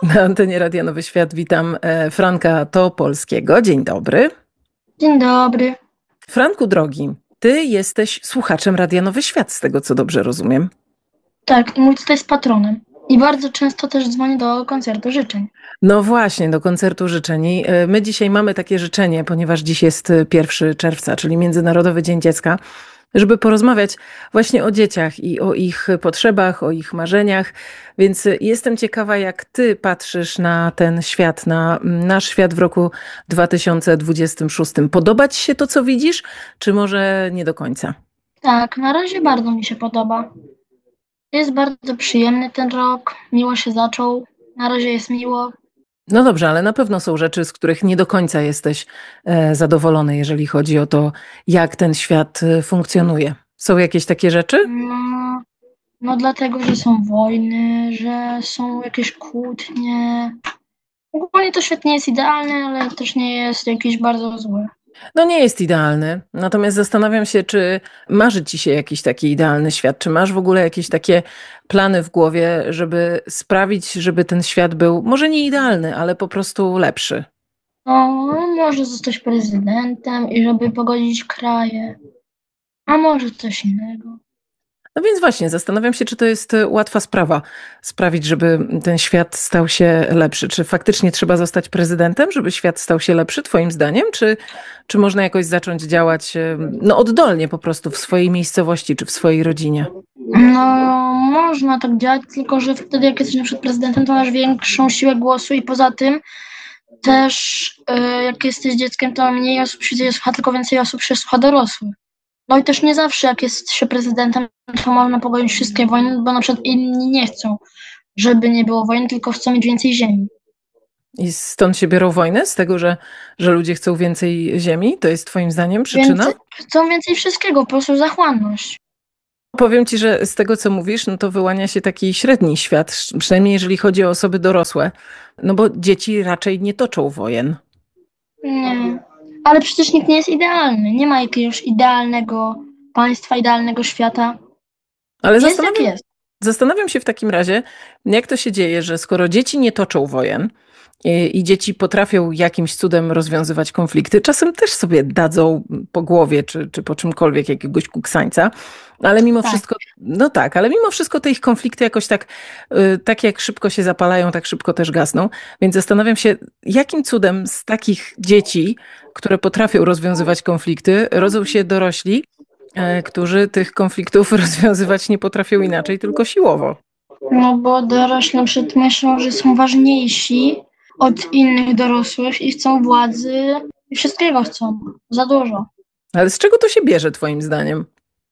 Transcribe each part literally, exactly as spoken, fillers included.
Na antenie Radia Nowy Świat witam e, Franka Topolskiego. Dzień dobry. Dzień dobry. Franku drogi, ty jesteś słuchaczem Radia Nowy Świat, z tego co dobrze rozumiem. Tak, i mój tata jest patronem. I bardzo często też dzwoni do koncertu życzeń. No właśnie, do koncertu życzeń. I, e, My dzisiaj mamy takie życzenie, ponieważ dziś jest pierwszego czerwca, czyli Międzynarodowy Dzień Dziecka, żeby porozmawiać właśnie o dzieciach i o ich potrzebach, o ich marzeniach. Więc jestem ciekawa, jak ty patrzysz na ten świat, na nasz świat w roku dwa tysiące dwudziestym szóstym. Podoba ci się to, co widzisz, czy może nie do końca? Tak, na razie bardzo mi się podoba. Jest bardzo przyjemny ten rok, miło się zaczął, na razie jest miło. No dobrze, ale na pewno są rzeczy, z których nie do końca jesteś e, zadowolony, jeżeli chodzi o to, jak ten świat e, funkcjonuje. Są jakieś takie rzeczy? No, no dlatego, że są wojny, że są jakieś kłótnie. Ogólnie to świat nie jest idealny, ale też nie jest jakiś bardzo zły. No nie jest idealny, natomiast zastanawiam się, czy marzy ci się jakiś taki idealny świat, czy masz w ogóle jakieś takie plany w głowie, żeby sprawić, żeby ten świat był może nie idealny, ale po prostu lepszy. No, może zostać prezydentem i żeby pogodzić kraje, a może coś innego. No więc właśnie, zastanawiam się, czy to jest e, łatwa sprawa sprawić, żeby ten świat stał się lepszy. Czy faktycznie trzeba zostać prezydentem, żeby świat stał się lepszy, twoim zdaniem? Czy, czy można jakoś zacząć działać e, no oddolnie po prostu w swojej miejscowości czy w swojej rodzinie? No, można tak działać, tylko że wtedy, jak jesteś na przykład prezydentem, to masz większą siłę głosu i poza tym też, y, jak jesteś dzieckiem, to mniej osób się słucha, tylko więcej osób się słucha dorosłych. No i też nie zawsze, jak jest się prezydentem, to można pogodzić wszystkie wojny, bo na przykład inni nie chcą, żeby nie było wojny, tylko chcą mieć więcej ziemi. I stąd się biorą wojny? Z tego, że, że ludzie chcą więcej ziemi? To jest twoim zdaniem przyczyna? Więcej, chcą więcej wszystkiego, po prostu zachłanność. Powiem ci, że z tego, co mówisz, no to wyłania się taki średni świat, przynajmniej jeżeli chodzi o osoby dorosłe. No bo dzieci raczej nie toczą wojen. Nie. Ale przecież nikt nie jest idealny. Nie ma jakiegoś idealnego państwa, idealnego świata. Ale Jest jak zastanawiam, jest. zastanawiam się w takim razie, jak to się dzieje, że skoro dzieci nie toczą wojen i, i dzieci potrafią jakimś cudem rozwiązywać konflikty, czasem też sobie dadzą po głowie czy, czy po czymkolwiek jakiegoś kuksańca, ale mimo Tak. wszystko, no tak, ale mimo wszystko te ich konflikty jakoś tak, y, tak jak szybko się zapalają, tak szybko też gasną. Więc zastanawiam się, jakim cudem z takich dzieci, które potrafią rozwiązywać konflikty, rodzą się dorośli, e, którzy tych konfliktów rozwiązywać nie potrafią inaczej, tylko siłowo. No bo dorośli na przykład myślą, że są ważniejsi od innych dorosłych i chcą władzy i wszystkiego chcą. Za dużo. Ale z czego to się bierze, twoim zdaniem?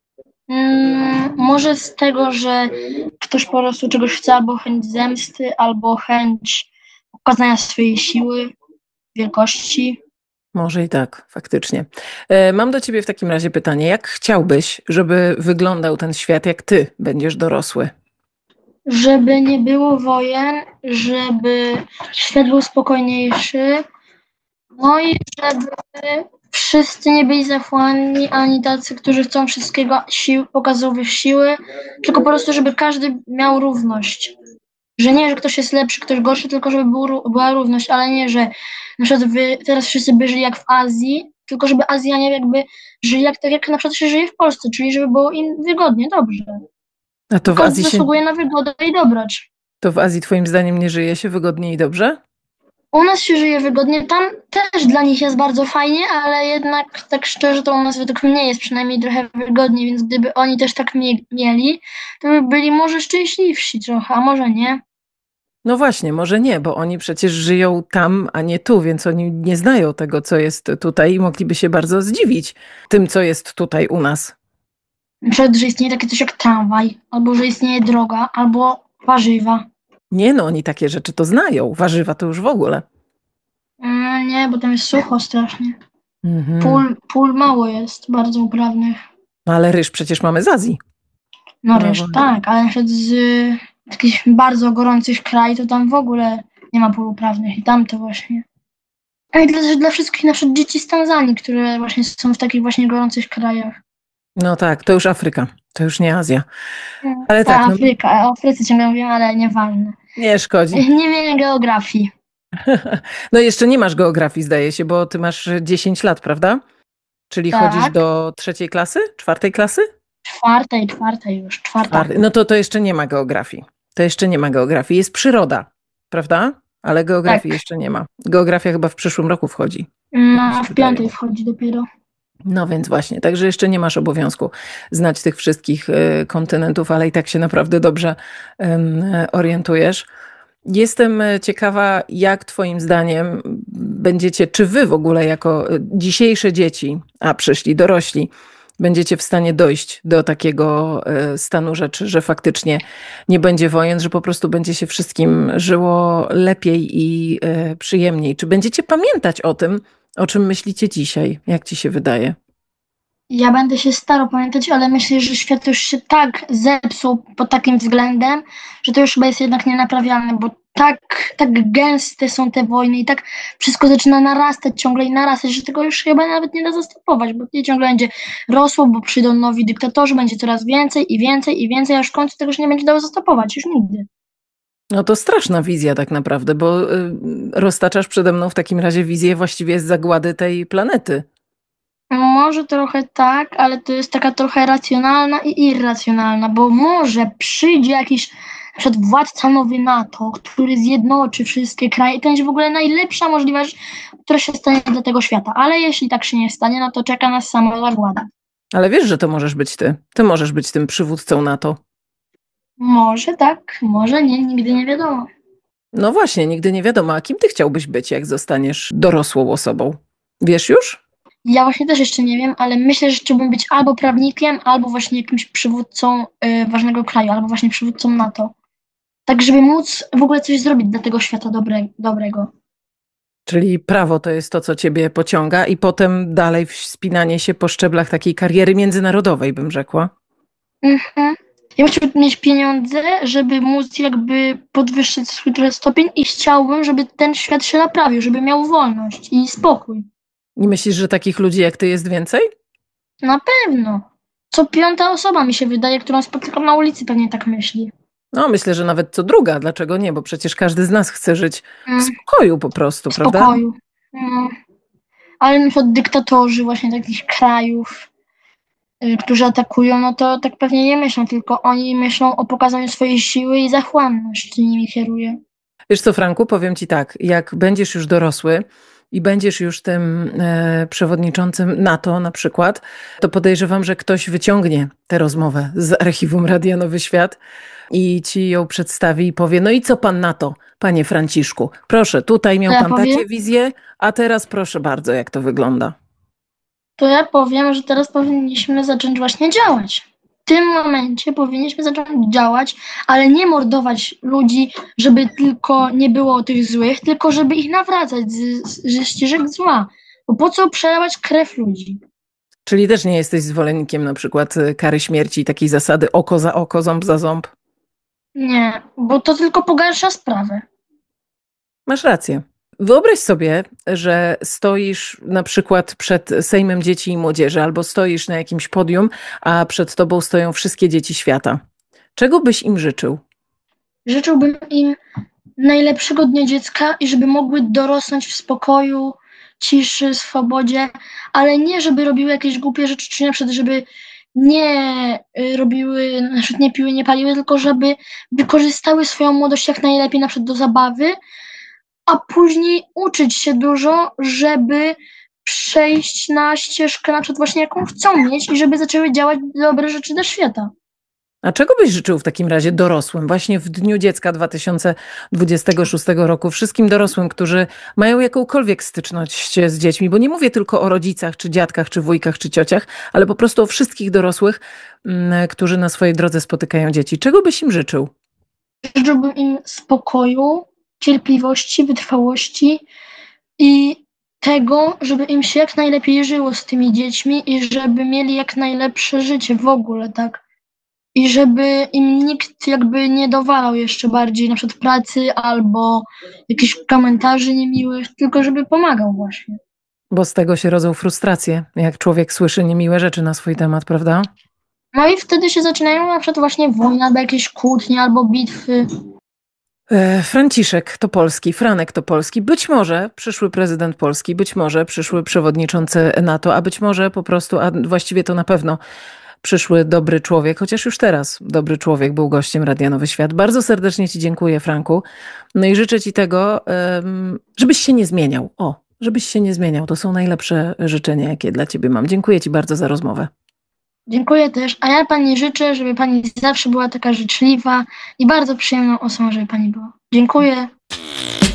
Mm, może z tego, że ktoś po prostu czegoś chce, albo chęć zemsty, albo chęć pokazania swojej siły, wielkości. Może i tak, faktycznie. E, Mam do ciebie w takim razie pytanie. Jak chciałbyś, żeby wyglądał ten świat, jak ty będziesz dorosły? Żeby nie było wojen, żeby świat był spokojniejszy, no i żeby wszyscy nie byli zachłanni, ani tacy, którzy chcą wszystkiego sił, pokazowych siły, tylko po prostu, żeby każdy miał równość. Że nie, że ktoś jest lepszy, ktoś gorszy, tylko żeby był, ró- była równość, ale nie, że na przykład wy, teraz wszyscy by żyli jak w Azji, tylko żeby Azjanie jakby żyli jak, tak jak na przykład się żyje w Polsce, czyli żeby było im wygodnie, dobrze. A to w Każdy Azji się, zasługuje na wygodę i dobroć. to w Azji twoim zdaniem nie żyje się wygodnie i dobrze? U nas się żyje wygodnie, tam też dla nich jest bardzo fajnie, ale jednak tak szczerze to u nas według mnie jest przynajmniej trochę wygodniej, więc gdyby oni też tak mie- mieli, to by byli może szczęśliwsi trochę, a może nie. No właśnie, może nie, bo oni przecież żyją tam, a nie tu, więc oni nie znają tego, co jest tutaj i mogliby się bardzo zdziwić tym, co jest tutaj u nas. Na przykład, że istnieje takie coś jak tramwaj, albo że istnieje droga, albo warzywa. Nie no, oni takie rzeczy to znają. Warzywa to już w ogóle. Mm, nie, bo tam jest sucho strasznie. Mhm. Pól, pól mało jest, bardzo uprawnych. No ale ryż przecież mamy z Azji. No No, ryż, tak, ale na przykład z y, jakichś bardzo gorących krajów, to tam w ogóle nie ma pól uprawnych i tam to właśnie. A i dla, dla wszystkich na przykład dzieci z Tanzanii, które właśnie są w takich właśnie gorących krajach. no tak, to już Afryka, to już nie Azja. Ale Ta tak, no Afryka, o Afryce ciągle mówię, ale nieważne. Nie szkodzi. Nie wiem geografii. No jeszcze nie masz geografii, zdaje się, bo ty masz dziesięć lat, prawda? Czyli chodzisz Tak, do trzeciej klasy? Czwartej klasy? czwartej, czwartej już, czwarta. Czwartej. No to to jeszcze nie ma geografii. To jeszcze nie ma geografii. Jest przyroda, prawda? Ale geografii Tak, jeszcze nie ma. Geografia chyba w przyszłym roku wchodzi. Tak mi no, się a w wydaje. piątej wchodzi dopiero. No więc właśnie, także jeszcze nie masz obowiązku znać tych wszystkich y, kontynentów, ale i tak się naprawdę dobrze ym, orientujesz. Jestem e, ciekawa, jak Twoim zdaniem będziecie, czy Wy w ogóle jako e, dzisiejsze dzieci, a przyszli dorośli, będziecie w stanie dojść do takiego e, stanu rzeczy, że faktycznie nie będzie wojen, że po prostu będzie się wszystkim żyło lepiej i e, przyjemniej. Czy będziecie pamiętać o tym, o czym myślicie dzisiaj? Jak Ci się wydaje? Ja będę się starał pamiętać, ale myślę, że świat już się tak zepsuł pod takim względem, że to już chyba jest jednak nienaprawialne, bo tak, tak gęste są te wojny i tak wszystko zaczyna narastać ciągle i narastać, że tego już chyba nawet nie da zastopować, bo nie ciągle będzie rosło, bo przyjdą nowi dyktatorzy, będzie coraz więcej i więcej i więcej, aż w końcu tego już nie będzie dało zastopować, już nigdy. No to straszna wizja tak naprawdę, bo y, roztaczasz przede mną w takim razie wizję właściwie zagłady tej planety. Może trochę tak, ale to jest taka trochę racjonalna i irracjonalna, bo może przyjdzie jakiś na przykład władca nowy NATO, który zjednoczy wszystkie kraje i to będzie w ogóle najlepsza możliwa rzecz, która się stanie dla tego świata. Ale jeśli tak się nie stanie, no to czeka nas sama zagłada. Ale wiesz, że to możesz być ty. Ty możesz być tym przywódcą NATO. Może tak, może nie, nigdy nie wiadomo. No właśnie, nigdy nie wiadomo, a kim ty chciałbyś być, jak zostaniesz dorosłą osobą. Wiesz już? Ja właśnie też jeszcze nie wiem, ale myślę, że chciałbym być albo prawnikiem, albo właśnie jakimś przywódcą y, ważnego kraju, albo właśnie przywódcą NATO. Tak, żeby móc w ogóle coś zrobić dla tego świata dobre, dobrego. Czyli prawo to jest to, co ciebie pociąga i potem dalej wspinanie się po szczeblach takiej kariery międzynarodowej, bym rzekła. Mhm. Ja bym chciał mieć pieniądze, żeby móc jakby podwyższyć swój trochę stopień i chciałbym, żeby ten świat się naprawił, żeby miał wolność i spokój. I myślisz, że takich ludzi jak ty jest więcej? Na pewno. Co piąta osoba mi się wydaje, którą spotykam na ulicy, pewnie tak myśli. No, myślę, że nawet co druga. Dlaczego nie? Bo przecież każdy z nas chce żyć w Mm, spokoju po prostu, w prawda? spokoju. No. Ale na przykład dyktatorzy właśnie takich krajów, y, którzy atakują, no to tak pewnie nie myślą, tylko oni myślą o pokazaniu swojej siły i zachłanność nimi kieruje. Wiesz co, Franku, powiem ci tak, jak będziesz już dorosły i będziesz już tym e, przewodniczącym NATO na przykład, to podejrzewam, że ktoś wyciągnie tę rozmowę z archiwum Radia Nowy Świat i ci ją przedstawi i powie, no i co pan na to, panie Franciszku? Proszę, tutaj miał To ja pan powiem, takie wizje, a teraz proszę bardzo, jak to wygląda. to ja powiem, że teraz powinniśmy zacząć właśnie działać. W tym momencie powinniśmy zacząć działać, ale nie mordować ludzi, żeby tylko nie było tych złych, tylko żeby ich nawracać z, z, ze ścieżek zła. Bo po co przelewać krew ludzi? Czyli też nie jesteś zwolennikiem na przykład e, kary śmierci, takiej zasady oko za oko, ząb za ząb? Nie, bo to tylko pogarsza sprawę. Masz rację. Wyobraź sobie, że stoisz na przykład przed Sejmem Dzieci i Młodzieży albo stoisz na jakimś podium, a przed tobą stoją wszystkie dzieci świata. Czego byś im życzył? Życzyłbym im najlepszego dnia dziecka i żeby mogły dorosnąć w spokoju, ciszy, swobodzie, ale nie żeby robiły jakieś głupie rzeczy, czy na przykład żeby nie y, robiły, na przykład nie piły, nie paliły, tylko żeby wykorzystały swoją młodość jak najlepiej, na przykład do zabawy, a później uczyć się dużo, żeby przejść na ścieżkę na przykład właśnie jaką chcą mieć i żeby zaczęły działać dobre rzeczy dla świata. A czego byś życzył w takim razie dorosłym, właśnie w Dniu Dziecka dwa tysiące dwudziestego szóstego roku, wszystkim dorosłym, którzy mają jakąkolwiek styczność z dziećmi, bo nie mówię tylko o rodzicach, czy dziadkach, czy wujkach, czy ciociach, ale po prostu o wszystkich dorosłych, mm, którzy na swojej drodze spotykają dzieci. Czego byś im życzył? Życzyłbym im spokoju, cierpliwości, wytrwałości i tego, żeby im się jak najlepiej żyło z tymi dziećmi i żeby mieli jak najlepsze życie w ogóle, tak? I żeby im nikt jakby nie dowalał jeszcze bardziej na przykład pracy albo jakichś komentarzy niemiłych, tylko żeby pomagał właśnie. Bo z tego się rodzą frustracje, jak człowiek słyszy niemiłe rzeczy na swój temat, prawda? No i wtedy się zaczynają na przykład właśnie wojny albo jakieś kłótnie albo bitwy. E, Franciszek Topolski, Franek Topolski, być może przyszły prezydent Polski, być może przyszły przewodniczący NATO, a być może po prostu, a właściwie to na pewno przyszły dobry człowiek, chociaż już teraz dobry człowiek był gościem Radia Nowy Świat. Bardzo serdecznie Ci dziękuję, Franku. No i życzę Ci tego, em, żebyś się nie zmieniał. O, żebyś się nie zmieniał. To są najlepsze życzenia, jakie dla Ciebie mam. Dziękuję Ci bardzo za rozmowę. Dziękuję też, a ja Pani życzę, żeby Pani zawsze była taka życzliwa i bardzo przyjemną osobą, żeby Pani była. Dziękuję.